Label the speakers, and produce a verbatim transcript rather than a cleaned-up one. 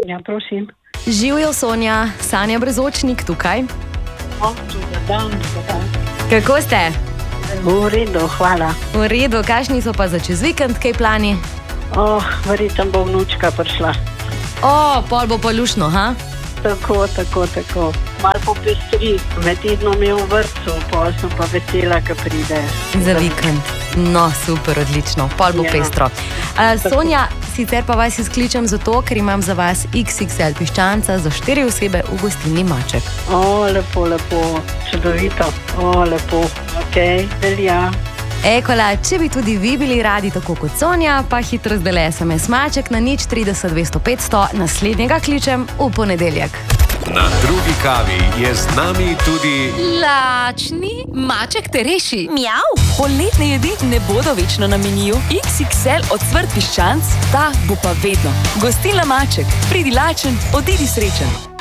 Speaker 1: Ja, prosim.
Speaker 2: Živijo, Sonja, Sanja Brezočnik tukaj.
Speaker 1: O, dober dan, dober dan.
Speaker 2: Kako ste?
Speaker 1: V redu, hvala.
Speaker 2: V redu, kakšni so pa za čez vikend, kaj plani?
Speaker 1: Oh, verjetno bo vnučka prišla.
Speaker 2: O, pol bo pa lušno, ha?
Speaker 1: Tako, tako, tako. Mal popestri, med tednom je v vrtcu, pol sem pa vesela, ko pride.
Speaker 2: Za vikend. No, super, odlično. Pol bo
Speaker 1: Ja.
Speaker 2: pestro. Uh, Sonja, sicer pa vas izkličem zato, ker imam za vas iks iks el piščanca za štiri osebe v gostilni Maček.
Speaker 1: O, lepo, lepo, čudovito. O, lepo, ok, velja.
Speaker 2: Ekola, če bi tudi vi bili radi tako kot Sonja, pa hitro zdaj es em es Maček na nič trideset dvesto petsto, naslednjega kličem v ponedeljek.
Speaker 3: Na drugi kavi je z nami tudi
Speaker 4: Lačni Maček te reši. Mjav. Poletne jedi ne bodo večno na meniju. iks iks el ocvrt piščanc, ta bo pa vedno. Gostilna Maček, pridi lačen, odidi srečen.